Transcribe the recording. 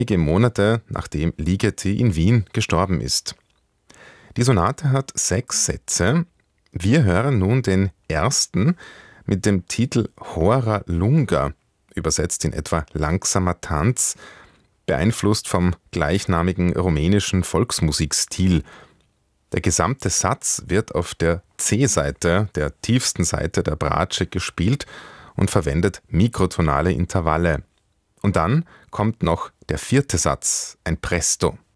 Wenige Monate nachdem Ligeti in Wien gestorben ist. Die Sonate hat 6 Sätze. Wir hören nun den ersten mit dem Titel Hora Lunga, übersetzt in etwa langsamer Tanz, beeinflusst vom gleichnamigen rumänischen Volksmusikstil. Der gesamte Satz wird auf der C-Seite, der tiefsten Seite der Bratsche, gespielt und verwendet mikrotonale Intervalle. Und dann kommt noch der 4. Satz, ein Presto.